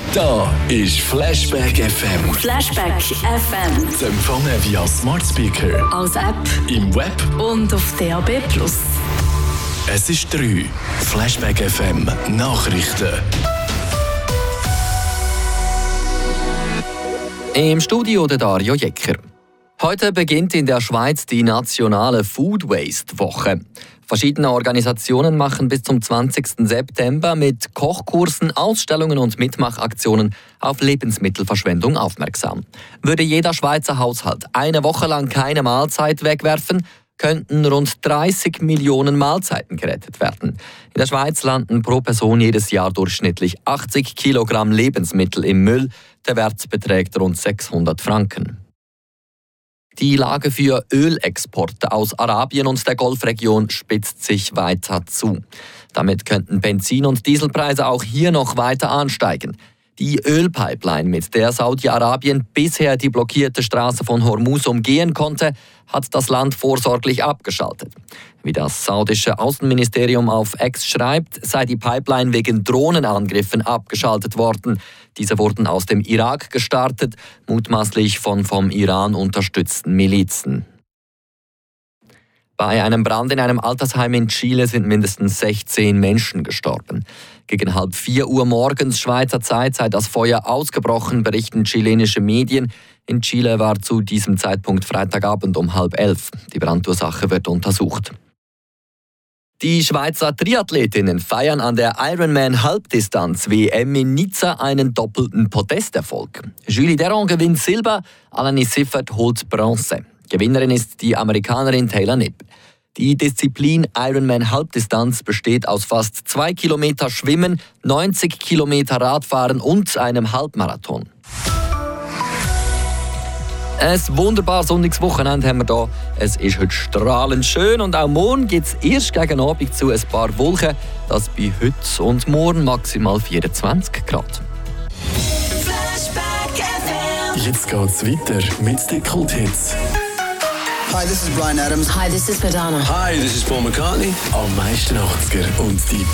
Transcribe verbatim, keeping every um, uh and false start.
Da ist Flashback F M. Flashback F M. Zu empfangen via Smart Speaker, Als App im Web und auf D A B plus. Es ist drei. Flashback F M Nachrichten. Im Studio der Dario Jecker. Heute beginnt in der Schweiz die nationale Food Waste Woche. Verschiedene Organisationen machen bis zum zwanzigsten September mit Kochkursen, Ausstellungen und Mitmachaktionen auf Lebensmittelverschwendung aufmerksam. Würde jeder Schweizer Haushalt eine Woche lang keine Mahlzeit wegwerfen, könnten rund dreißig Millionen Mahlzeiten gerettet werden. In der Schweiz landen pro Person jedes Jahr durchschnittlich achtzig Kilogramm Lebensmittel im Müll. Der Wert beträgt rund sechshundert Franken. Die Lage für Ölexporte aus Arabien und der Golfregion spitzt sich weiter zu. Damit könnten Benzin- und Dieselpreise auch hier noch weiter ansteigen. Die Ölpipeline, mit der Saudi-Arabien bisher die blockierte Straße von Hormuz umgehen konnte, hat das Land vorsorglich abgeschaltet. Wie das saudische Außenministerium auf X schreibt, sei die Pipeline wegen Drohnenangriffen abgeschaltet worden. Diese wurden aus dem Irak gestartet, mutmaßlich von vom Iran unterstützten Milizen. Bei einem Brand in einem Altersheim in Chile sind mindestens sechzehn Menschen gestorben. Gegen halb vier Uhr morgens Schweizer Zeit sei das Feuer ausgebrochen, berichten chilenische Medien. In Chile war zu diesem Zeitpunkt Freitagabend um halb elf. Die Brandursache wird untersucht. Die Schweizer Triathletinnen feiern an der Ironman-Halbdistanz-W M in Nizza einen doppelten Podesterfolg. Julie Deron gewinnt Silber, Alani Siffert holt Bronze. Gewinnerin ist die Amerikanerin Taylor Knibb. Die Disziplin Ironman-Halbdistanz besteht aus fast zwei Kilometer Schwimmen, neunzig Kilometer Radfahren und einem Halbmarathon. Ein wunderbar sonniges Wochenende haben wir hier. Es ist heute strahlend schön und auch morgen gibt es erst gegen Abend zu ein paar Wolken. Das bei heute und morgen maximal vierundzwanzig Grad. Jetzt geht's weiter mit den Kulthits. Hi, this is Bryan Adams. Hi, this is Madonna. Hi, this is Paul McCartney. Am meisten achtziger und die